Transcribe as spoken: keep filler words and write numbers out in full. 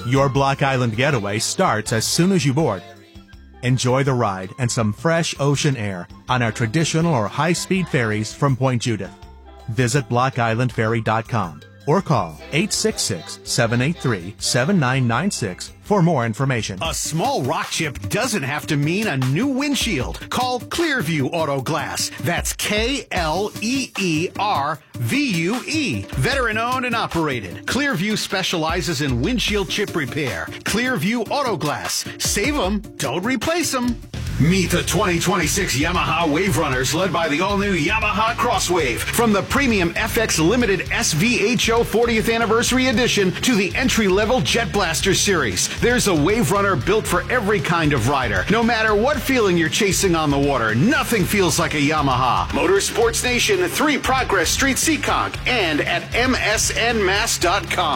Your Block Island getaway starts as soon as you board. Enjoy the ride and some fresh ocean air on our traditional or high-speed ferries from Point Judith. Visit block island ferry dot com or call eight six six, seven eight three, seven nine nine six for more information. A small rock chip doesn't have to mean a new windshield. Call Clearview Auto Glass. That's K L E E R V U E. Veteran owned and operated. Clearview specializes in windshield chip repair. Clearview Auto Glass. Save them, don't replace them. Meet the twenty twenty-six Yamaha Wave Runners, led by the all-new Yamaha Crosswave. From the premium F X Limited S V H O fortieth Anniversary Edition to the entry-level Jet Blaster Series, there's a Wave Runner built for every kind of rider. No matter what feeling you're chasing on the water, nothing feels like a Yamaha. Motorsports Nation, three Progress Street, Seekonk, and at M S N mass dot com.